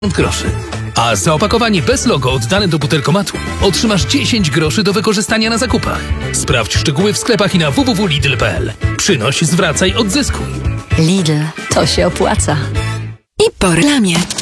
groszy. A za opakowanie bez logo oddane do butelkomatu otrzymasz 10 groszy do wykorzystania na zakupach. Sprawdź szczegóły w sklepach i na www.lidl.pl. Przynoś, zwracaj, odzyskuj. Lidl, to się opłaca. I po reklamie.